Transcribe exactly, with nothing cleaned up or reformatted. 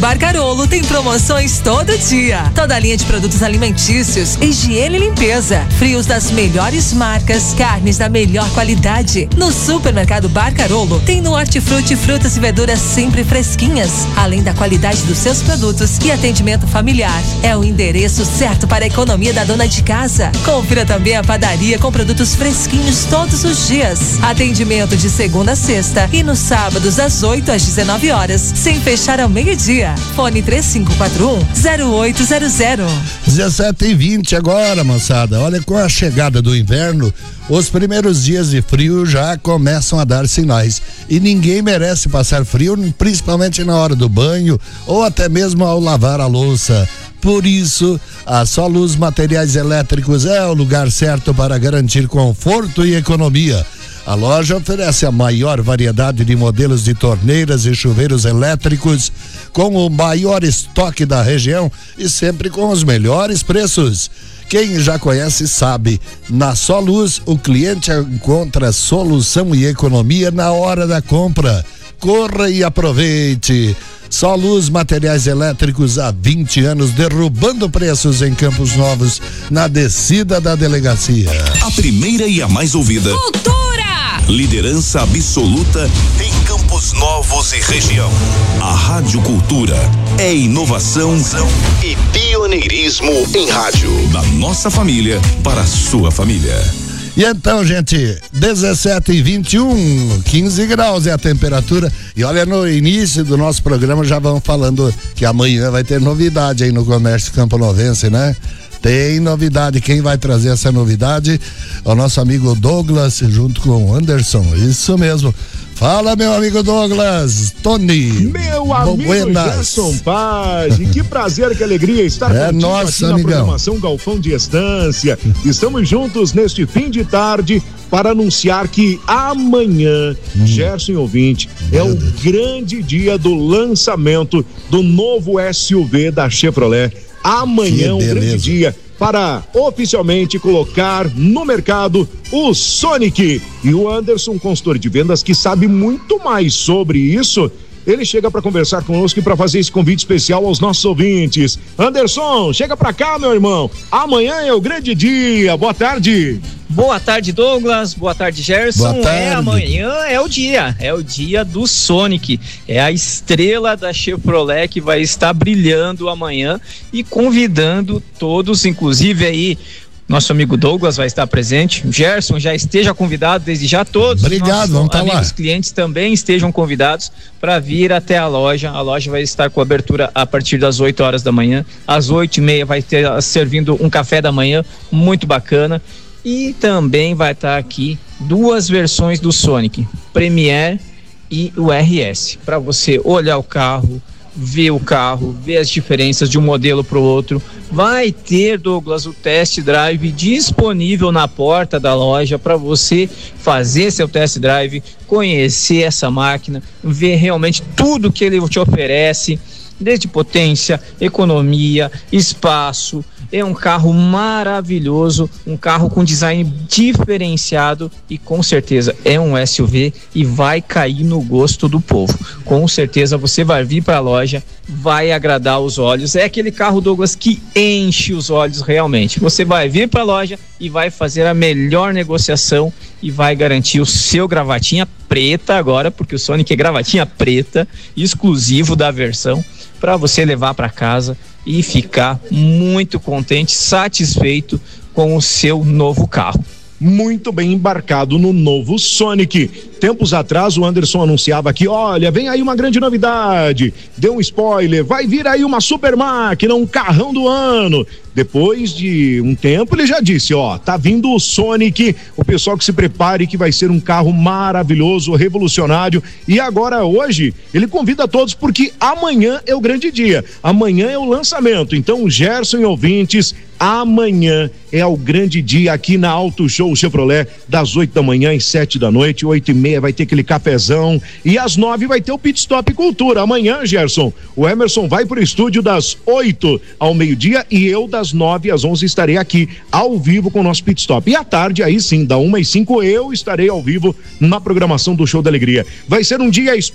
Barcarolo tem promoções todo dia. Toda a linha de produtos alimentícios, higiene e limpeza. Frios das melhores marcas, carnes da melhor qualidade. No supermercado Barcarolo tem no hortifruti frutas e verduras sempre fresquinhas. Além da qualidade dos seus produtos e atendimento familiar. É o endereço certo para a economia da dona de casa. Confira também a padaria com produtos fresquinhos todos os dias. Atendimento de segunda a sexta e nos sábados das oito às dezenove horas, sem fechar ao meio-dia. Fone três cinco quatro um, zero oito zero zero. dezessete e vinte agora, moçada. Olha, com a chegada do inverno, os primeiros dias de frio já começam a dar sinais. E ninguém merece passar frio, principalmente na hora do banho ou até mesmo ao lavar a louça. Por isso, a Soluz Materiais Elétricos é o lugar certo para garantir conforto e economia. A loja oferece a maior variedade de modelos de torneiras e chuveiros elétricos, com o maior estoque da região e sempre com os melhores preços. Quem já conhece sabe, na Soluz o cliente encontra solução e economia na hora da compra. Corra e aproveite. Soluz Materiais Elétricos há vinte anos, derrubando preços em Campos Novos, na descida da delegacia. A primeira e a mais ouvida. Cultura! Liderança absoluta em Campos Novos e região. A Rádio Cultura é inovação e pioneirismo em rádio. Da nossa família para a sua família. E então, gente, dezessete e vinte e um, quinze graus é a temperatura. E olha, no início do nosso programa já vamos falando que amanhã vai ter novidade aí no comércio camponovense, né? Tem novidade. Quem vai trazer essa novidade é o nosso amigo Douglas, junto com o Anderson. Isso mesmo. Fala, meu amigo Douglas, Tony. Meu amigo Buenas. Gerson Paz, que prazer, que alegria estar é contigo nossa, aqui na amigão. programação Galpão de Estância. Estamos juntos neste fim de tarde para anunciar que amanhã, hum. Gerson e ouvinte, meu é o Deus. grande dia do lançamento do novo S U V da Chevrolet. Amanhã é um grande dia para oficialmente colocar no mercado o Sonic. E o Anderson, consultor de vendas, que sabe muito mais sobre isso, ele chega para conversar conosco e para fazer esse convite especial aos nossos ouvintes. Anderson, chega para cá, meu irmão. Amanhã é o grande dia. Boa tarde. Boa tarde, Douglas. Boa tarde, Gerson. Boa tarde. É, amanhã é o dia, é o dia do Sonic. É a estrela da Chevrolet que vai estar brilhando amanhã e convidando todos, inclusive aí nosso amigo Douglas vai estar presente, o Gerson já esteja convidado desde já, todos Obrigado, os vamos tá amigos lá. clientes também estejam convidados para vir até a loja. A loja vai estar com abertura a partir das oito horas da manhã, às oito e meia vai ter servindo um café da manhã muito bacana. E também vai estar aqui duas versões do Sonic, Premier e o R S, para você olhar o carro, ver o carro, ver as diferenças de um modelo para o outro. Vai ter, Douglas, o test drive disponível na porta da loja para você fazer seu test drive, conhecer essa máquina, ver realmente tudo que ele te oferece, desde potência, economia, espaço. É um carro maravilhoso, um carro com design diferenciado e com certeza é um S U V e vai cair no gosto do povo. Com certeza você vai vir para a loja, vai agradar os olhos. É aquele carro, Douglas, que enche os olhos realmente. Você vai vir para a loja e vai fazer a melhor negociação e vai garantir o seu gravatinha preta agora, porque o Sonic é gravatinha preta, exclusivo da versão, para você levar para casa e ficar muito contente, satisfeito com o seu novo carro. Muito bem embarcado no novo Sonic. Tempos atrás o Anderson anunciava aqui, olha, vem aí uma grande novidade, deu um spoiler, vai vir aí uma super máquina, um carrão do ano. Depois de um tempo ele já disse, ó, tá vindo o Sonic, o pessoal que se prepare que vai ser um carro maravilhoso, revolucionário. E agora hoje ele convida todos porque amanhã é o grande dia, amanhã é o lançamento. Então Gerson e ouvintes, amanhã é o grande dia aqui na Auto Show Chevrolet, das oito da manhã às sete da noite, oito e meia vai ter aquele cafezão e às nove vai ter o Pit Stop Cultura. Amanhã, Gerson, o Emerson vai pro estúdio das oito ao meio-dia e eu das nove às onze estarei aqui ao vivo com o nosso Pit Stop. E à tarde, aí sim, da uma às cinco eu estarei ao vivo na programação do Show da Alegria. Vai ser um dia especial.